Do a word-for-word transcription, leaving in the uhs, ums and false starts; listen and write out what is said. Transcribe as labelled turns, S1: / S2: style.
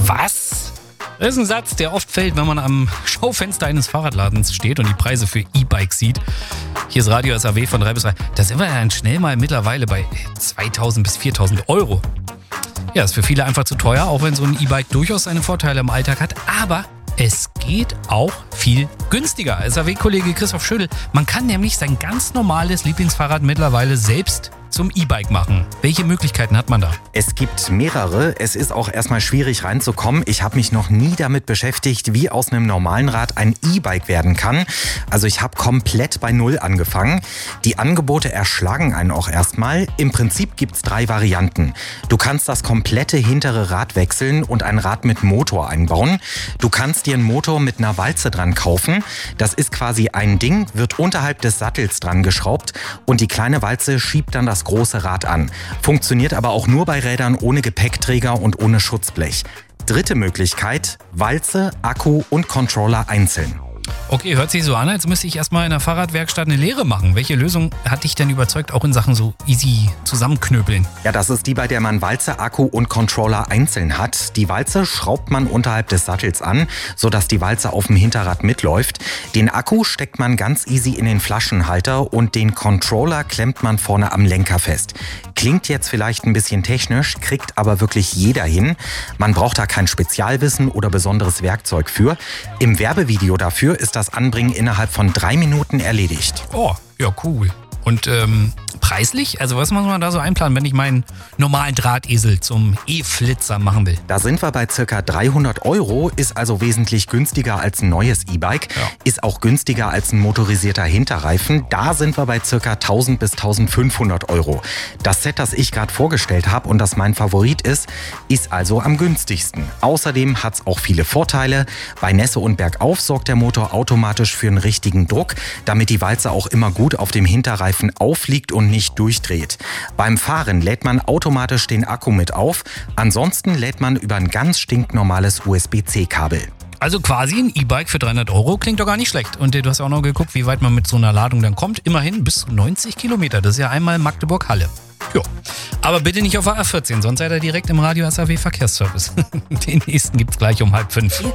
S1: Was? Das ist ein Satz, der oft fällt, wenn man am Schaufenster eines Fahrradladens steht und die Preise für E-Bikes sieht. Hier ist Radio S A W von drei bis drei. Da sind wir dann schnell mal mittlerweile bei zweitausend bis viertausend Euro. Ja, ist für viele einfach zu teuer, auch wenn so ein E-Bike durchaus seine Vorteile im Alltag hat. Aber es geht auch viel günstiger. S A W-Kollege Christoph Schödel, man kann nämlich sein ganz normales Lieblingsfahrrad mittlerweile selbst zum E-Bike machen. Welche Möglichkeiten hat man da?
S2: Es gibt mehrere. Es ist auch erstmal schwierig reinzukommen. Ich habe mich noch nie damit beschäftigt, wie aus einem normalen Rad ein E-Bike werden kann. Also ich habe komplett bei Null angefangen. Die Angebote erschlagen einen auch erstmal. Im Prinzip gibt es drei Varianten. Du kannst das komplette hintere Rad wechseln und ein Rad mit Motor einbauen. Du kannst dir einen Motor mit einer Walze dran kaufen. Das ist quasi ein Ding, wird unterhalb des Sattels dran geschraubt und die kleine Walze schiebt dann das große Rad an. Funktioniert aber auch nur bei Rädern ohne Gepäckträger und ohne Schutzblech. Dritte Möglichkeit, Walze, Akku und Controller einzeln.
S1: Okay, hört sich so an, als müsste ich erstmal in der Fahrradwerkstatt eine Lehre machen. Welche Lösung hat dich denn überzeugt, auch in Sachen so easy zusammenknöbeln?
S2: Ja, das ist die, bei der man Walze, Akku und Controller einzeln hat. Die Walze schraubt man unterhalb des Sattels an, sodass die Walze auf dem Hinterrad mitläuft. Den Akku steckt man ganz easy in den Flaschenhalter und den Controller klemmt man vorne am Lenker fest. Klingt jetzt vielleicht ein bisschen technisch, kriegt aber wirklich jeder hin. Man braucht da kein Spezialwissen oder besonderes Werkzeug für. Im Werbevideo dafür ist das Anbringen innerhalb von drei Minuten erledigt.
S1: Oh, ja cool. Und ähm, preislich? Also was muss man da so einplanen, wenn ich meinen normalen Drahtesel zum E-Flitzer machen will?
S2: Da sind wir bei circa dreihundert Euro, ist also wesentlich günstiger als ein neues E-Bike, ja. Ist auch günstiger als ein motorisierter Hinterreifen. Da sind wir bei circa tausend bis eintausendfünfhundert Euro. Das Set, das ich gerade vorgestellt habe und das mein Favorit ist, ist also am günstigsten. Außerdem hat es auch viele Vorteile. Bei Nässe und Bergauf sorgt der Motor automatisch für einen richtigen Druck, damit die Walze auch immer gut auf dem Hinterreifen aufliegt und nicht durchdreht. Beim Fahren lädt man automatisch den Akku mit auf, ansonsten lädt man über ein ganz stinknormales U S B C Kabel.
S1: Also quasi ein E-Bike für dreihundert Euro, klingt doch gar nicht schlecht. Und du hast ja auch noch geguckt, wie weit man mit so einer Ladung dann kommt. Immerhin bis zu neunzig Kilometer, das ist ja einmal Magdeburg-Halle. Jo. Aber bitte nicht auf der A vierzehn, sonst seid ihr direkt im Radio S A W Verkehrsservice. Den nächsten gibt's gleich um halb fünf.